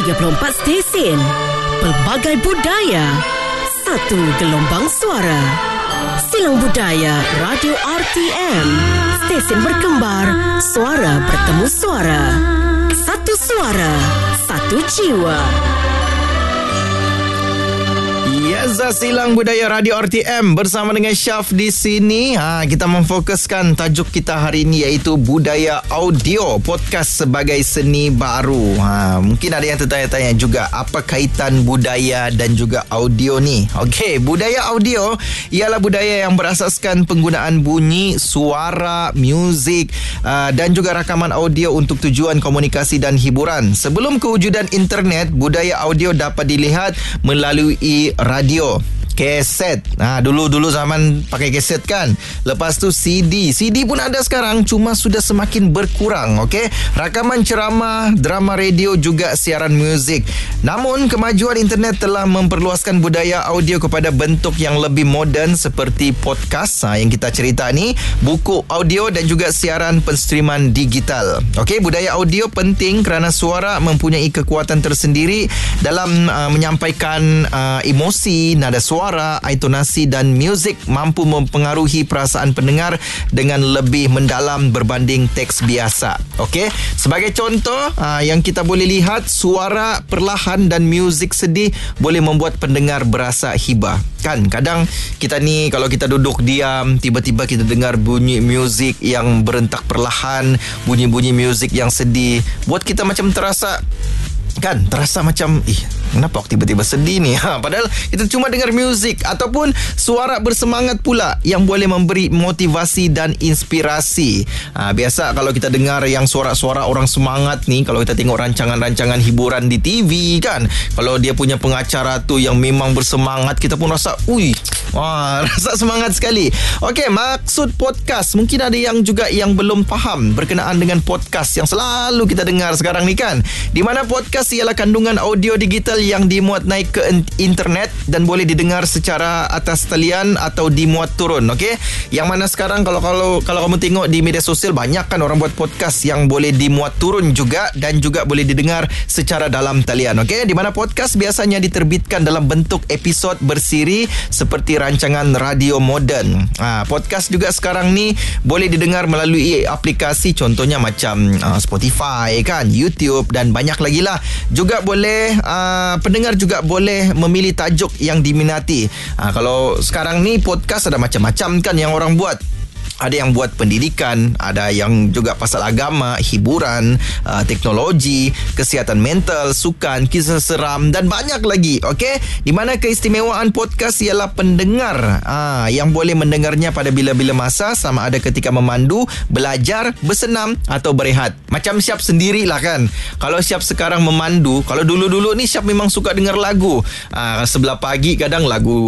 34 stesen, pelbagai budaya, satu gelombang suara. Silang Budaya Radio RTM, stesen berkembar, suara bertemu suara. Satu suara, satu jiwa. Yes, Silang Budaya Radio RTM bersama dengan Syaf di sini. Kita memfokuskan tajuk kita hari ini iaitu budaya audio, podcast sebagai seni baru. Mungkin ada yang tertanya-tanya juga apa kaitan budaya dan juga audio ni. Okey, budaya audio ialah budaya yang berasaskan penggunaan bunyi, suara, muzik dan juga rakaman audio untuk tujuan komunikasi dan hiburan. Sebelum kewujudan internet, budaya audio dapat dilihat melalui radio, kaset. Dulu zaman pakai kaset kan. Lepas tu CD pun ada sekarang, cuma sudah semakin berkurang. Okey, rakaman ceramah, drama radio, juga siaran muzik. Namun kemajuan internet telah memperluaskan budaya audio kepada bentuk yang lebih moden seperti podcast yang kita cerita ni, buku audio dan juga siaran penstreaman digital. Okey, budaya audio penting kerana suara mempunyai kekuatan tersendiri dalam menyampaikan emosi, nada suara, intonasi dan muzik mampu mempengaruhi perasaan pendengar dengan lebih mendalam berbanding teks biasa. Okey, sebagai contoh yang kita boleh lihat, suara perlahan dan muzik sedih boleh membuat pendengar berasa hibah. Kan kadang kita ni kalau kita duduk diam, tiba-tiba kita dengar bunyi muzik yang berentak perlahan, bunyi-bunyi muzik yang sedih, buat kita macam terasa macam kenapa aku tiba-tiba sedih ni? Padahal kita cuma dengar muzik. Ataupun suara bersemangat pula yang boleh memberi motivasi dan inspirasi. Biasa kalau kita dengar yang suara-suara orang semangat ni, kalau kita tengok rancangan-rancangan hiburan di TV kan, kalau dia punya pengacara tu yang memang bersemangat, kita pun rasa rasa semangat sekali. Okey, maksud podcast, mungkin ada yang juga yang belum faham berkenaan dengan podcast yang selalu kita dengar sekarang ni kan, di mana podcast ialah kandungan audio digital yang dimuat naik ke internet dan boleh didengar secara atas talian atau dimuat turun. Okey, yang mana sekarang kalau kamu tengok di media sosial, banyak kan orang buat podcast yang boleh dimuat turun juga dan juga boleh didengar secara dalam talian. Okey, di mana podcast biasanya diterbitkan dalam bentuk episod bersiri seperti rancangan radio moden. Podcast juga sekarang ni boleh didengar melalui aplikasi, contohnya macam Spotify kan, YouTube dan banyak lagi lah. Juga boleh pendengar juga boleh memilih tajuk yang diminati. Kalau sekarang ni podcast ada macam-macam kan yang orang buat. Ada yang buat pendidikan, ada yang juga pasal agama, hiburan, teknologi, kesihatan mental, sukan, kisah seram dan banyak lagi. Okey, di mana keistimewaan podcast ialah pendengar yang boleh mendengarnya pada bila-bila masa, sama ada ketika memandu, belajar, bersenam atau berehat. Macam Syaf sendirilah kan. Kalau Syaf sekarang memandu, kalau dulu-dulu ni Syaf memang suka dengar lagu. Sebelah pagi kadang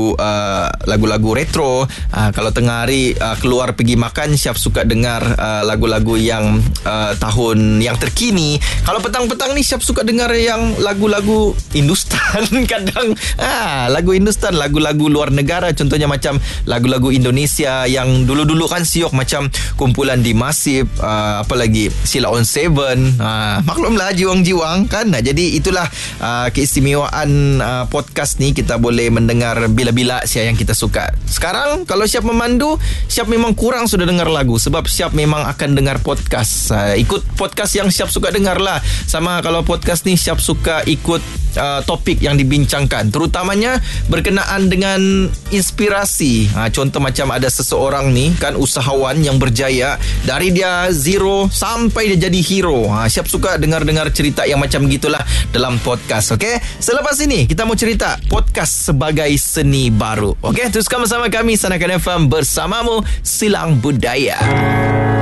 lagu-lagu retro. Kalau tengah hari keluar pergi makan, Syaf suka dengar lagu-lagu yang tahun yang terkini. Kalau petang-petang ni Syaf suka dengar yang lagu-lagu Hindustan. Kadang lagu Hindustan, lagu-lagu luar negara, contohnya macam lagu-lagu Indonesia yang dulu-dulu kan siok, macam kumpulan Dimasif, apa lagi Sheila on 7. Maklumlah jiwang-jiwang kan. Jadi itulah keistimewaan podcast ni, kita boleh mendengar bila-bila siapa yang kita suka. Sekarang kalau Syaf memandu, Syaf memang kurang sudah dengar lagu, sebab Syaf memang akan dengar podcast. Ikut podcast yang Syaf suka dengar lah. Sama kalau podcast ni Syaf suka ikut topik yang dibincangkan, terutamanya berkenaan dengan inspirasi. Contoh macam ada seseorang ni kan, usahawan yang berjaya, dari dia zero sampai dia jadi hero. Syaf suka dengar-dengar cerita yang macam gitulah dalam podcast. Okey, selepas ini kita mau cerita podcast sebagai seni baru. Okey, teruskan bersama kami Sanakan FM, bersamamu Silang Budaya.